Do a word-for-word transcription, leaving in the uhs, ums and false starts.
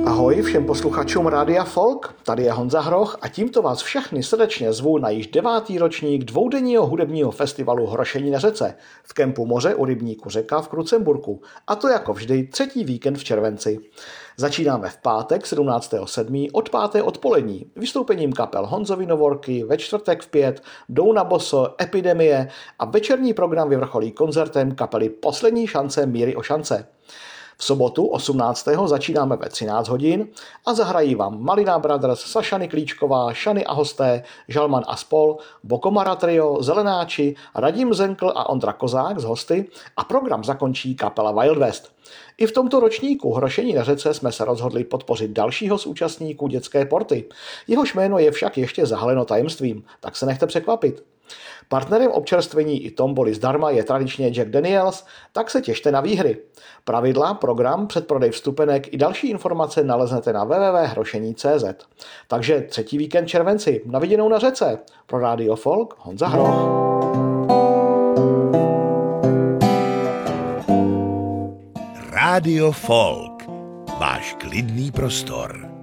Ahoj všem posluchačům Rádia Folk, tady je Honza Hroch a tímto vás všechny srdečně zvu na již devátý ročník dvoudenního hudebního festivalu Hrošení na řece v kempu Moře u rybníku Řeka v Krucemburku, a to jako vždy třetí víkend v červenci. Začínáme v pátek sedmnáctého sedmého od páté odpolední vystoupením kapel Honzovy Novorky, ve čtvrtek v pět Douna Boso, Epidemie a večerní program vyvrcholí koncertem kapely Poslední šance Míry o šance. V sobotu osmnáctého začínáme ve třináct hodin a zahrají vám Malina Brothers, Saša Klíčková, Šany a hosté, Žalman a spol, Bokomara trio, Zelenáči, Radim Zenkl a Ondra Kozák z hosty a program zakončí kapela Wild West. I v tomto ročníku Hrošení na řece jsme se rozhodli podpořit dalšího z účastníků Dětské porty. Jehož jméno je však ještě zahaleno tajemstvím, tak se nechte překvapit. Partnerem občerstvení i tomboly zdarma je tradičně Jack Daniels, tak se těšte na výhry. Pravidla, program, předprodej vstupenek i další informace naleznete na w w w tečka hrošení tečka c z. Takže třetí víkend červenci, na viděnou na řece. Pro Radio Folk Honza Hroch. Radio Folk, váš klidný prostor.